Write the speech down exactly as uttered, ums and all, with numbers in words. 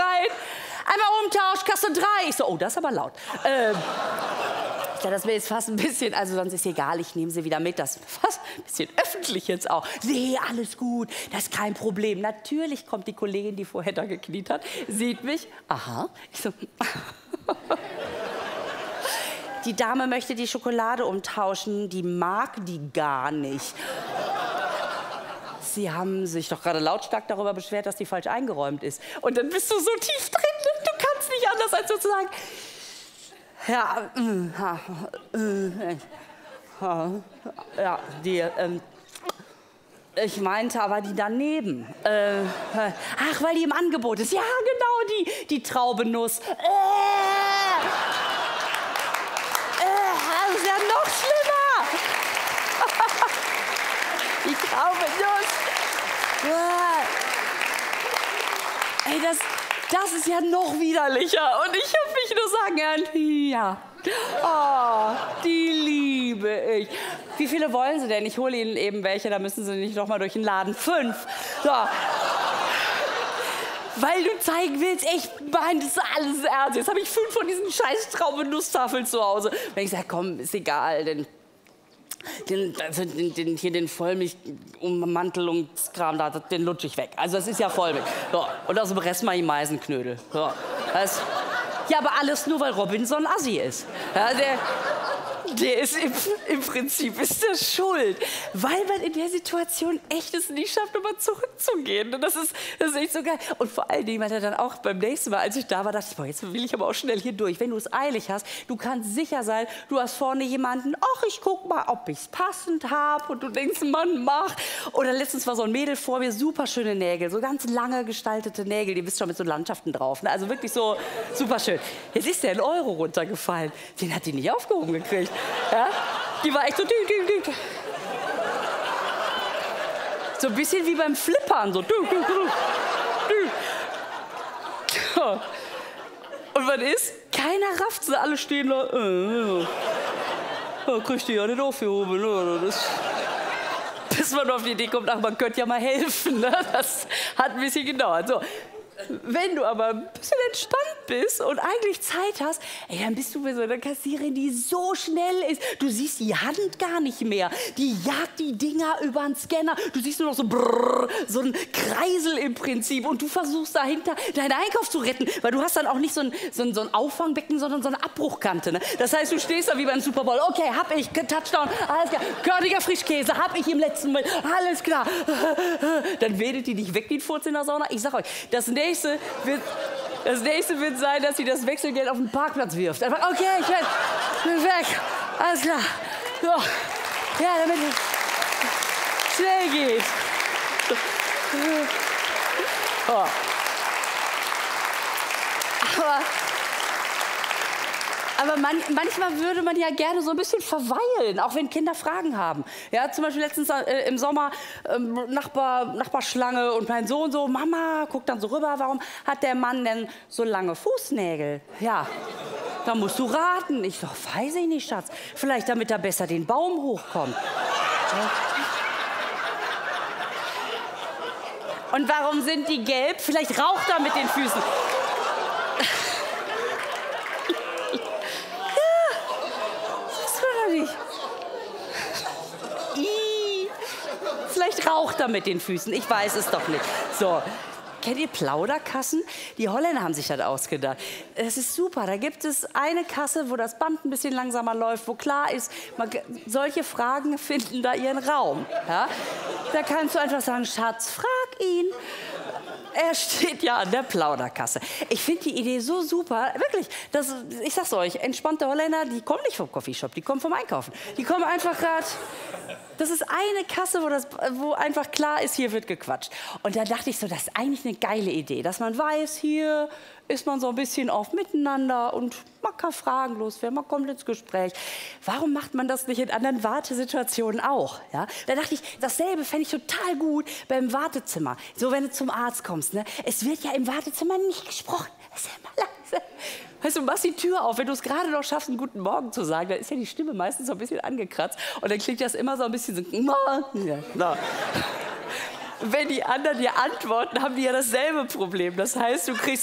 rein. Einmal Umtausch, Kasse drei. Ich so, oh, das ist aber laut. Ähm, ja, das wäre jetzt fast ein bisschen, also sonst ist egal, ich nehme sie wieder mit. Das ist fast ein bisschen öffentlich jetzt auch. Nee, alles gut, das ist kein Problem. Natürlich kommt die Kollegin, die vorher da gekniet hat, sieht mich. Aha. Ich so, die Dame möchte die Schokolade umtauschen, die mag die gar nicht. Sie haben sich doch gerade lautstark darüber beschwert, dass die falsch eingeräumt ist. Und dann bist du so tief drin, du kannst nicht anders als sozusagen. Ja, äh, äh, ja, die, ähm, ich meinte aber die daneben. Äh, ach, weil die im Angebot ist. Ja, genau, die, die Traubenuss. Äh, äh, das ist ja noch schlimmer. Die Traubenuss. Ey, das, das ist ja noch widerlicher. Und ich hab mich nur sagen hören, ja, oh, die liebe ich. Wie viele wollen Sie denn? Ich hole Ihnen eben welche, da müssen Sie nicht noch mal durch den Laden. Fünf. So. Weil du zeigen willst, ich meine, das ist alles ernst. Jetzt habe ich fünf von diesen scheiß Traubenusstafeln zu Hause. Und ich sage, komm, ist egal, denn Den, also den, den, hier den Vollmilch-Ummantelungskram, da, den lutsch ich weg. Also das ist ja Vollmilch. So. Und aus dem Rest mal die Meisenknödel. So. Das, ja, aber alles nur, weil Robinson Assi ist. Ja, der, der ist im, im Prinzip ist der schuld. Weil man in der Situation echt es nicht schafft, immer zurückzugehen. Und das ist, das ist echt so geil. Und vor allen Dingen, weil er dann auch beim nächsten Mal, als ich da war, dachte ich, boah, jetzt will ich aber auch schnell hier durch. Wenn du es eilig hast, du kannst sicher sein, du hast vorne jemanden, ach, ich guck mal, ob ich es passend habe. Und du denkst, Mann, mach. Oder letztens war so ein Mädel vor mir, super schöne Nägel, so ganz lange gestaltete Nägel, die wisst schon mit so Landschaften drauf. Ne? Also wirklich so super schön. Jetzt ist der ein Euro runtergefallen. Den hat die nicht aufgehoben gekriegt. Ja? Die war echt so... Ding, ding, ding. So ein bisschen wie beim Flippern. So. Und was ist? Keiner rafft sie. Alle stehen da. Äh, ja, kriegt die ja nicht aufgehoben. Ne? Das, bis man auf die Idee kommt, ach, man könnte ja mal helfen. Ne? Das hat ein bisschen gedauert. So. Wenn du aber ein bisschen entspannt bist und eigentlich Zeit hast, ey, dann bist du bei so einer Kassiererin, die so schnell ist. Du siehst die Hand gar nicht mehr. Die jagt die Dinger über den Scanner. Du siehst nur noch so brrr, so ein Kreisel im Prinzip. Und du versuchst dahinter deinen Einkauf zu retten. Weil du hast dann auch nicht so ein, so ein, so ein Auffangbecken, sondern so eine Abbruchkante. Ne? Das heißt, du stehst da wie beim Super Bowl. Okay, hab ich, Touchdown, alles klar. Körniger Frischkäse, hab ich im letzten Mal. Alles klar. Dann wedelt die dich weg, wie ein Furz in der Sauna. Ich sag euch, das nächste wird, das nächste wird sein, dass sie das Wechselgeld auf den Parkplatz wirft. Einfach, okay, ich bin, bin weg. Alles klar. So. Ja, damit es schnell geht. Oh. Aber, aber man, manchmal würde man ja gerne so ein bisschen verweilen, auch wenn Kinder Fragen haben. Ja, zum Beispiel letztens äh, im Sommer ähm, Nachbar, Nachbarschlange und mein Sohn so, Mama, guckt dann so rüber, warum hat der Mann denn so lange Fußnägel? Ja, da musst du raten. Ich doch, weiß ich nicht, Schatz. Vielleicht damit er besser den Baum hochkommt. Ja. Und warum sind die gelb? Vielleicht raucht er mit den Füßen. Vielleicht raucht er mit den Füßen, ich weiß es doch nicht. So, kennt ihr Plauderkassen? Die Holländer haben sich das ausgedacht. Das ist super, da gibt es eine Kasse, wo das Band ein bisschen langsamer läuft, wo klar ist, man, solche Fragen finden da ihren Raum. Ja? Da kannst du einfach sagen, Schatz, frag ihn. Er steht ja an der Plauderkasse. Ich finde die Idee so super, wirklich. Das, ich sag's euch, entspannte Holländer, die kommen nicht vom Coffeeshop, die kommen vom Einkaufen. Die kommen einfach gerade. Das ist eine Kasse, wo, das, wo einfach klar ist, hier wird gequatscht. Und da dachte ich so, das ist eigentlich eine geile Idee, dass man weiß, hier ist man so ein bisschen auf Miteinander und man kann fragenlos werden, man kommt ins Gespräch. Warum macht man das nicht in anderen Wartesituationen auch? Ja? Da dachte ich, dasselbe fände ich total gut beim Wartezimmer. So, wenn du zum Arzt kommst, ne? Es wird ja im Wartezimmer nicht gesprochen. Das ist ja immer leise. Weißt du, du machst die Tür auf, wenn du es gerade noch schaffst, einen guten Morgen zu sagen, dann ist ja die Stimme meistens so ein bisschen angekratzt und dann klingt das immer so ein bisschen so. Ja, no. Wenn die anderen dir antworten, haben die ja dasselbe Problem. Das heißt, du kriegst